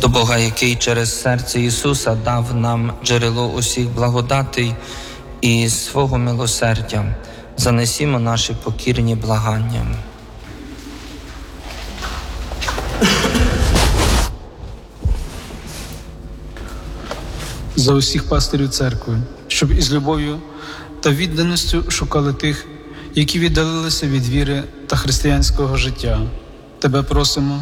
До Бога, який через серце Ісуса дав нам джерело усіх благодатей і свого милосердя, занесімо наші покірні благання. За усіх пастирів церкви, щоб із любов'ю та відданістю шукали тих, які віддалилися від віри та християнського життя. Тебе просимо.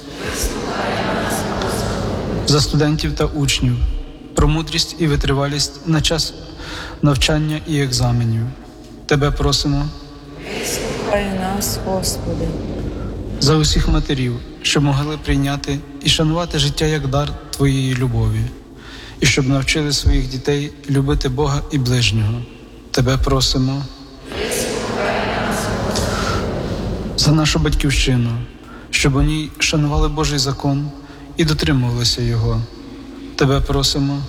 За студентів та учнів, про мудрість і витривалість на час навчання і екзаменів. Тебе просимо. Вислухай нас, Господи. За усіх матерів, що могли прийняти і шанувати життя як дар Твоєї любові, і щоб навчили своїх дітей любити Бога і ближнього. Тебе просимо. За нашу батьківщину, щоб у ній шанували Божий закон і дотримувалися Його. Тебе просимо.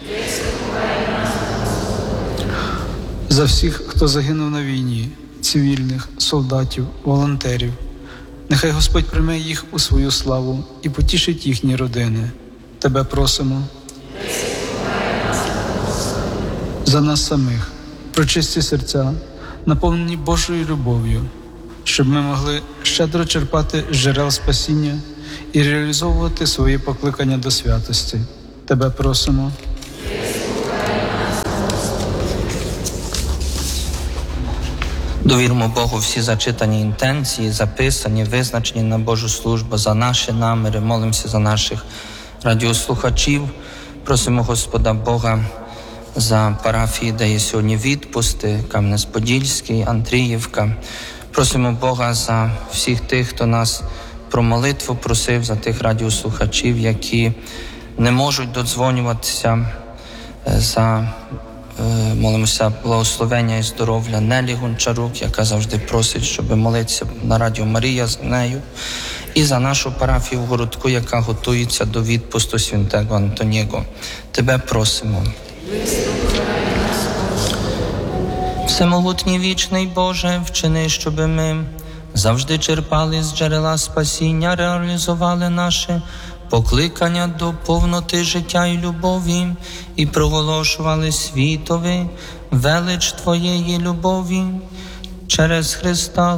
За всіх, хто загинув на війні, цивільних, солдатів, волонтерів. Нехай Господь прийме їх у свою славу і потішить їхні родини. Тебе просимо. За нас самих, про чисті серця, наповнені Божою любов'ю, щоб ми могли щедро черпати з джерел спасіння і реалізовувати свої покликання до святості. Тебе просимо. Довіримо Богу всі зачитані інтенції, записані, визначені на Божу службу, за наші наміри, молимося за наших радіослухачів. Просимо Господа Бога за парафії, де є сьогодні відпусти, Кам'янець-Подільський, Андріївка. Просимо Бога за всіх тих, хто нас про молитву просив, за тих радіослухачів, які не можуть додзвонюватися, молимося благословення і здоров'я Нелі Гончарук, яка завжди просить, щоб молитися на Радіо Марія з нею. І за нашу парафію в Городку, яка готується до відпусту святого Антоніго. Тебе просимо. Всемогутній вічний Боже, вчини, щоб ми завжди черпали з джерела спасіння, реалізували наше покликання до повноти життя і любові і проголошували світові велич Твоєї любові через Христа